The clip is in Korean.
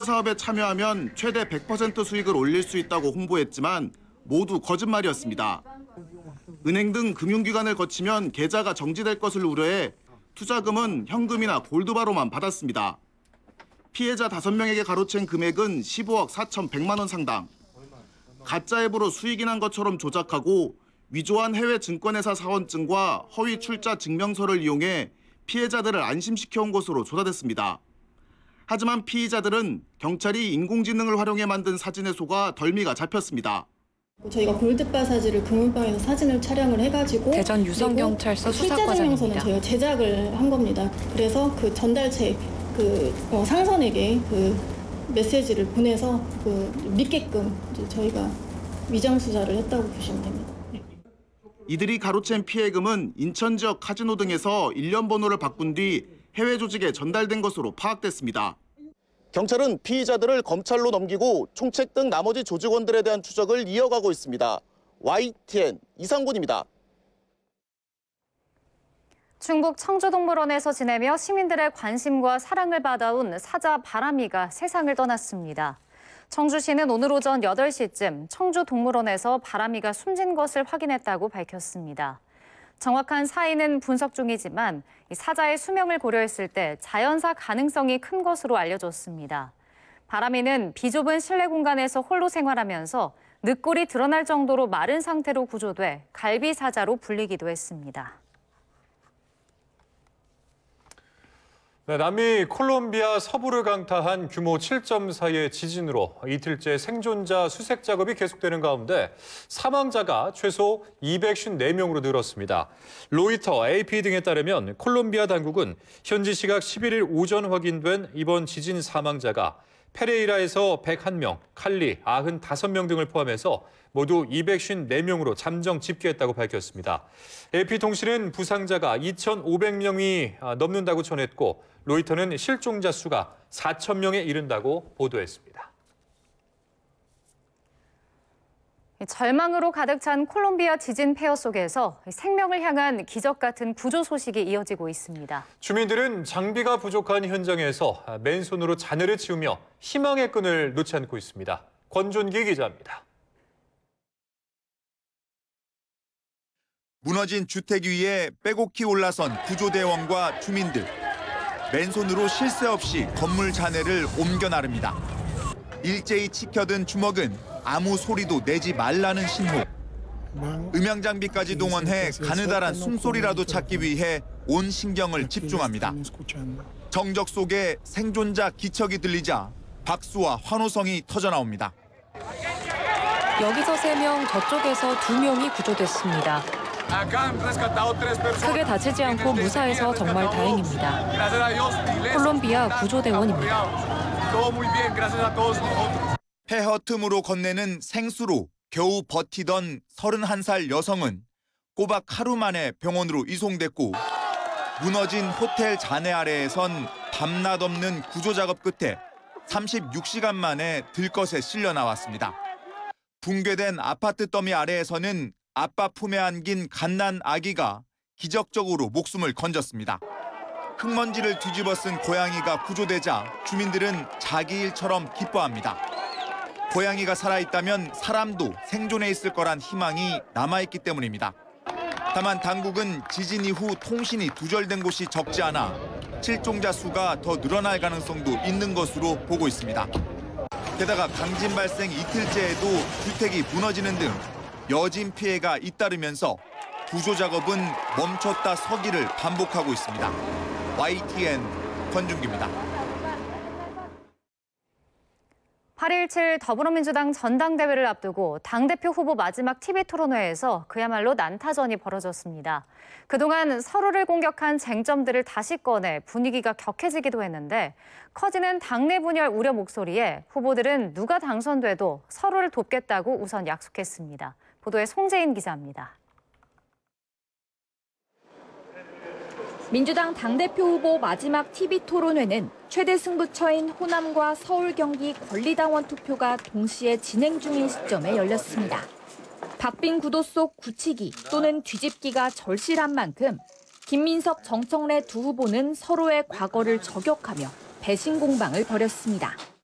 사업에 참여하면 최대 100% 수익을 올릴 수 있다고 홍보했지만 모두 거짓말이었습니다. 은행 등 금융기관을 거치면 계좌가 정지될 것을 우려해 투자금은 현금이나 골드바로만 받았습니다. 피해자 5명에게 가로챈 금액은 15억 4,100만 원 상당. 가짜 앱으로 수익이 난 것처럼 조작하고 위조한 해외 증권회사 사원증과 허위 출자 증명서를 이용해 피해자들을 안심시켜온 것으로 조사됐습니다. 하지만 피의자들은 경찰이 인공지능을 활용해 만든 사진에 속아 덜미가 잡혔습니다. 저희가 골드바 사진을 금은방에서 사진을 촬영을 해가지고 대전 유성경찰서 수사과장입니다. 출자 증명서는 저희가 제작을 한 겁니다. 그래서 그 전달체 상선에게 메시지를 보내서 믿게끔 저희가 위장 수사를 했다고 보시면 됩니다. 이들이 가로챈 피해금은 인천 지역 카지노 등에서 1년 번호를 바꾼 뒤 해외 조직에 전달된 것으로 파악됐습니다. 경찰은 피의자들을 검찰로 넘기고 총책 등 나머지 조직원들에 대한 추적을 이어가고 있습니다. YTN 이상군입니다. 충북 청주동물원에서 지내며 시민들의 관심과 사랑을 받아온 사자 바람이가 세상을 떠났습니다. 청주시는 오늘 오전 8시쯤 청주동물원에서 바람이가 숨진 것을 확인했다고 밝혔습니다. 정확한 사인은 분석 중이지만 사자의 수명을 고려했을 때 자연사 가능성이 큰 것으로 알려졌습니다. 바람이는 비좁은 실내 공간에서 홀로 생활하면서 늑골이 드러날 정도로 마른 상태로 구조돼 갈비사자로 불리기도 했습니다. 네, 남미 콜롬비아 서부를 강타한 규모 7.4의 지진으로 이틀째 생존자 수색 작업이 계속되는 가운데 사망자가 최소 254명으로 늘었습니다. 로이터, AP 등에 따르면 콜롬비아 당국은 현지 시각 11일 오전 확인된 이번 지진 사망자가 페레이라에서 101명, 칼리 95명 등을 포함해서 모두 254명으로 잠정 집계했다고 밝혔습니다. AP통신은 부상자가 2,500명이 넘는다고 전했고 로이터는 실종자 수가 4,000명에 이른다고 보도했습니다. 절망으로 가득 찬 콜롬비아 지진 폐허 속에서 생명을 향한 기적 같은 구조 소식이 이어지고 있습니다. 주민들은 장비가 부족한 현장에서 맨손으로 잔해를 치우며 희망의 끈을 놓지 않고 있습니다. 권준기 기자입니다. 무너진 주택 위에 빼곡히 올라선 구조대원과 주민들. 맨손으로 쉴 새 없이 건물 잔해를 옮겨 나릅니다. 일제히 치켜든 주먹은 아무 소리도 내지 말라는 신호. 음향장비까지 동원해 가느다란 숨소리라도 찾기 위해 온 신경을 집중합니다. 정적 속에 생존자 기척이 들리자 박수와 환호성이 터져나옵니다. 여기서 3명, 저쪽에서 2명이 구조됐습니다. 크게 다치지 않고 무사해서 정말 다행입니다. 콜롬비아 구조대원입니다. 폐허 틈으로 건네는 생수로 겨우 버티던 31살 여성은 꼬박 하루 만에 병원으로 이송됐고 무너진 호텔 잔해 아래에선 밤낮 없는 구조작업 끝에 36시간 만에 들것에 실려 나왔습니다. 붕괴된 아파트 더미 아래에서는 아빠 품에 안긴 갓난 아기가 기적적으로 목숨을 건졌습니다. 흙먼지를 뒤집어 쓴 고양이가 구조되자 주민들은 자기 일처럼 기뻐합니다. 고양이가 살아있다면 사람도 생존해 있을 거란 희망이 남아있기 때문입니다. 다만 당국은 지진 이후 통신이 두절된 곳이 적지 않아 실종자 수가 더 늘어날 가능성도 있는 것으로 보고 있습니다. 게다가 강진 발생 이틀째에도 주택이 무너지는 등 여진 피해가 잇따르면서 구조 작업은 멈췄다 서기를 반복하고 있습니다. YTN 권준기입니다. 8.17 더불어민주당 전당대회를 앞두고 당대표 후보 마지막 TV토론회에서 그야말로 난타전이 벌어졌습니다. 그동안 서로를 공격한 쟁점들을 다시 꺼내 분위기가 격해지기도 했는데 커지는 당내 분열 우려 목소리에 후보들은 누가 당선돼도 서로를 돕겠다고 우선 약속했습니다. 보도에 송재인 기자입니다. 민주당 당대표 후보 마지막 TV토론회는 최대 승부처인 호남과 서울 경기 권리당원 투표가 동시에 진행 중인 시점에 열렸습니다. 박빙 구도 속 굳히기 또는 뒤집기가 절실한 만큼 김민석, 정청래 두 후보는 서로의 과거를 저격하며 배신 공방을 벌였습니다.